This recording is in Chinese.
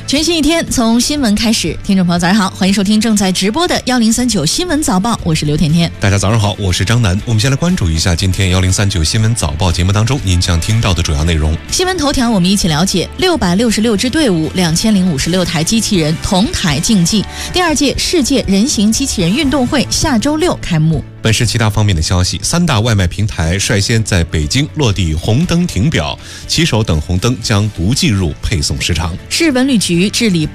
全新一天，从新闻开始。听众朋友，早上好，欢迎收听正在直播的1039新闻早报，我是刘甜甜。 大家早上好，我是张楠。我们先来关注一下今天1039新闻早报节目当中您将听到的主要内容。 新闻头条，我们一起了解666支队伍，2056台机器人同台竞技。第2届世界人形机器人运动会下周6开幕。 本市其他方面的消息，3大外卖平台率先在北京落地红灯停表，骑手等红灯将不计入配送时长。 市文旅局治理